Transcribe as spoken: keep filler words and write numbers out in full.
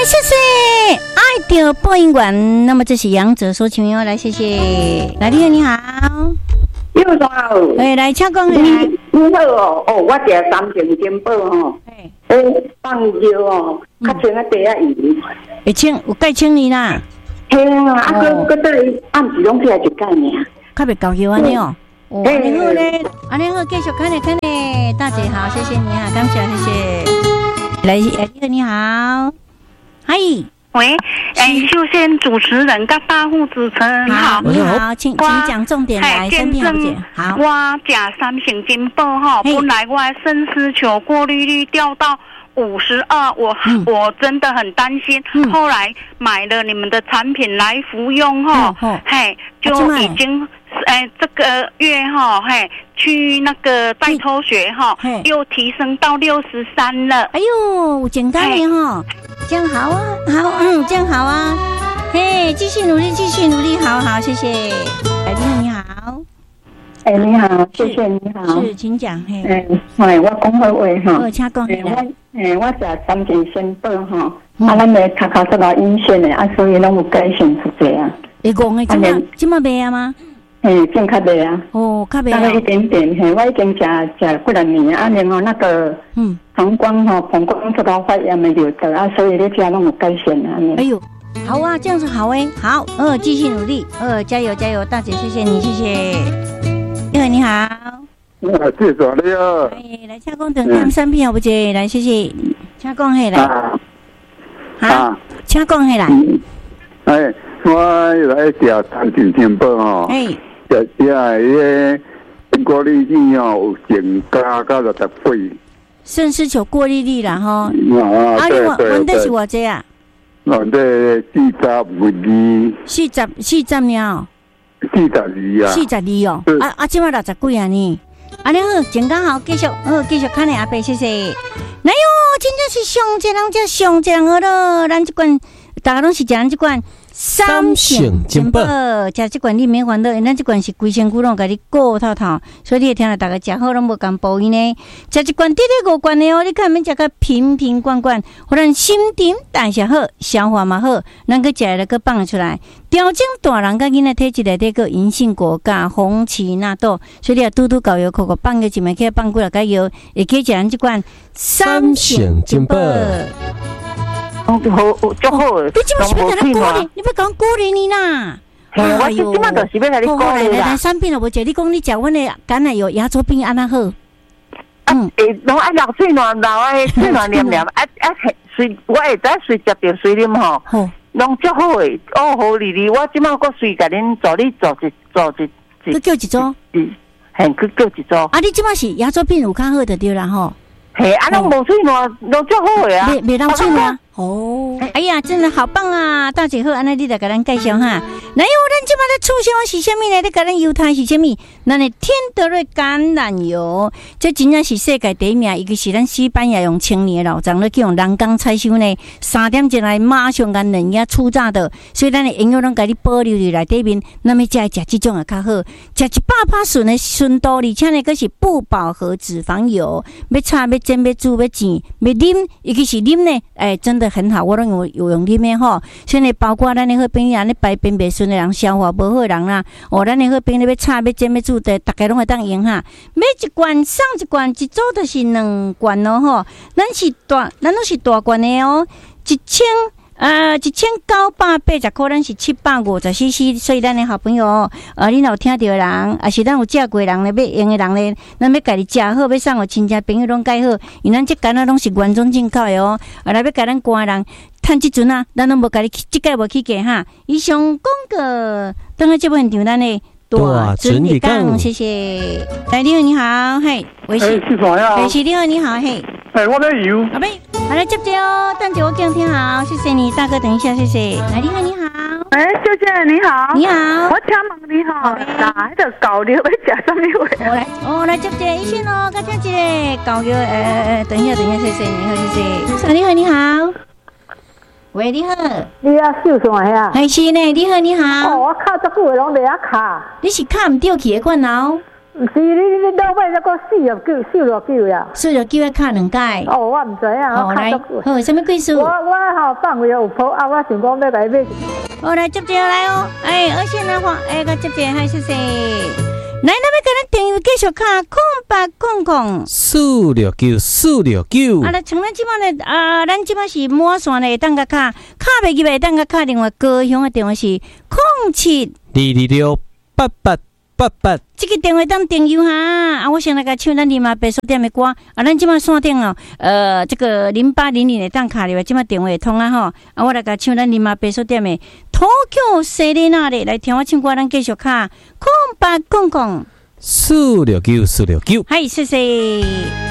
谢谢，爱的播音馆。那么这是杨哲说请哟，来谢谢，来你好，你好， 你好， 哎，来请讲来。 你好哦，哦，我食三成金宝吼， 哎， 诶，放尿哦，较清啊地啊盐， 会清有介清你啦， 嘿啊，啊，佮佮再暗时拢起来一盖尔， 较袂高油安尼哦。哦，安尼好咧，安尼好，继续看咧看咧，大姐好，谢谢你啊，感谢谢谢。来，哎，你好，你好，嗨。 喂，哎，秀仙主持人跟大户主持人你好， 你好，请请讲重点来，生病小姐，好。 我甲三型金宝哈，本来我深丝球过滤率掉到五十二，我、嗯、我真的很担心、嗯。后来买了你们的产品来服用哈、嗯，嘿，就已经。哎，这个月哈，嘿，去那个再抽血哈，又提升到六十三了。 哎呦，简单的哈，这样好啊，好，嗯，这样好啊，嘿，继续努力，继续努力，好好，谢谢。哎，你好，你好， 哎，你好，谢谢你好， 是，请讲，嘿， 哎，我讲好话哈， 我请讲， 哎，我，哎，我食三件鲜宝哈，啊，咱的头壳这个阴线的，啊，所以拢有改善出这啊。 你讲的今嘛今嘛卖啊吗？ 嘿，变较袂啊！ 哦，较袂啊！ 大概一点点，嘿，我已经食食几两年啊，然后那个嗯，膀胱哈，膀胱这个发炎的有的啊，所以你家拢有改善啊。 哎呦，好啊，这样子好哎，好，呃，继续努力，呃，加油加油，大姐，谢谢你，谢谢。你好，你好。啊， 谢谢你啊！ 哎，来，请讲等看三片好不姐，来，谢谢，请讲嘿来。啊，请讲嘿来。 哎，我来食三斤天宝吼。哎。食食个苹果粒子哦，有增加到六十倍。 肾丝球过滤率啦吼。啊， 啊，对对对。对是偌济啊？ 哦，这四十二。 四十四十了。 四十二啊。 四十二哦。啊啊，即马六十几啊呢？安尼好，健康好，继续好，继续看你阿伯，谢谢。哎呦，真正是上一人才上一人好咯，咱这款大家拢是食咱这款。三性金宝，食这罐你免烦恼，因咱这罐是规身躯拢甲你顾透透，所以你会听到大家食好拢无共补伊呢。食一罐滴滴五罐的哦，你看免食个瓶瓶罐罐，互咱心情代谢好，消化嘛好，咱个食了个放出来，调整大人甲囡仔体质内底个银杏果苷、红荠纳豆，所以你啊拄拄搞药口口放个一枚起放几落个药，会去食咱这罐三性金宝。 好，就好。 你今麦是要甲你鼓励，你要讲鼓励你啦。 我今麦就是要甲你鼓励啦。 来产品了无食，你讲你食阮的橄榄油牙周病安那好？ 嗯，诶，拢爱流水暖流诶，水暖黏黏，啊啊，随我会再随食着水啉吼，拢足好诶，哦好哩哩，我今麦搁随甲恁做你做一做一， 去叫一组， 嗯，嘿，去叫一组。 啊，你今麦是牙周病有较好的对啦吼。 嘿，啊，拢无水暖，拢足好诶啊， 袂袂流水暖。哦，哎呀，真的好棒啊！大姐好，安尼你来给咱介绍哈。来哟，咱即摆咧促销是虾米呢？咧给咱优待是虾米？咱的天德瑞橄榄油，这真正是世界第一名，伊个是咱西班牙用青年的老张咧，叫用人工采收呢，三点钟来马上干嫩呀初榨的，所以咱的营养拢给你保留伫内底面。那么再食这种也较好，食一百趴顺的顺度，而且呢，佫是不饱和脂肪油，要炒要煎要煮要煎要啉，伊个是啉呢，哎，真的。很好，我拢有有用啉的吼。所以包括咱的好朋友，安尼排便袂顺的人，消化无好的人啦，哦，咱的好朋友要炒要煎要煮的，大家拢会当用哈。买一罐送一罐，一组就是两罐哦吼。咱是大，咱都是大罐的哦，一千。呃，一千九百八十块，咱是七百五十 C C， 所以咱的好朋友，呃，你若有听到的人，也是咱有食过的人咧，要用的人咧，咱要家己食好，要送互亲戚朋友拢介好，因咱这干啊拢是原装进口的哦，啊，来要甲咱官人趁即阵啊，咱拢无家己即届无去价哈。以上广告，等下这部现场咱的大准你讲，谢谢。来，你好，你好，嘿，喂， 是是谁啊？ 嘿，是你好，你好，嘿。 哎，我在游。 阿妹，好来接接哦，等着我讲听好，谢谢你，大哥，等一下，谢谢。来，你好，你好。 哎，小姐你好。 你好。 我请问你好，哪迄个狗肉要食什么味？ 我来，哦，来接接一线哦，刚听一个狗肉，呃呃，等一下，等一下，谢谢你好，谢谢。你好，你好。喂，你好。 你啊，秀啥呀？ 还是呢，你好，你好。 哦，我靠，这久拢在遐卡。 你是卡唔掉去的款哦？ 毋是你你老尾那个四六九四六九呀， 四六九要卡两届。 哦，我唔知啊， 好来，好，什么贵数？ 我我吼放位有铺啊，我想讲要来买。 好来接接来哦，哎，而且呢话，哎个接接还是谁？来，咱要跟咱朋友继续卡空八空空四六九四六九。 啊，来，像咱即摆呢啊，咱即摆是满线的当个卡，卡袂记袂当个卡电话，高雄的电话是空七二二六八八。八八， 这个电话当订油哈啊！我先来个唱咱林妈白书店的歌啊，咱即马线顶哦，呃，这个零八零零的当卡的，即马电话会通啊吼啊！我来个唱咱林妈白书店的东京西里那的来听我唱歌，咱继续卡空八空空四六九四六九， 嗨，谢谢。